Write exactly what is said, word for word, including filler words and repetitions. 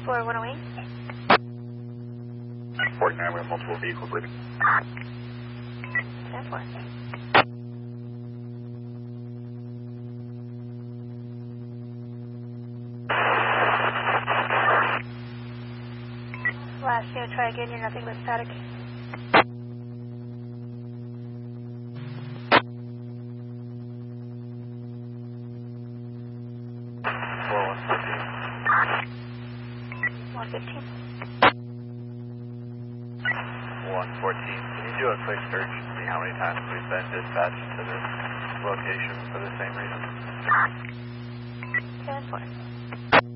four, one oh eight. forty-nine, we have multiple vehicles leaving. ten four. Last unit, try again, you're nothing but static. one fifteen. one fourteen, can you do a quick search and see how many times we've been dispatched to this location for the same reason? ten four.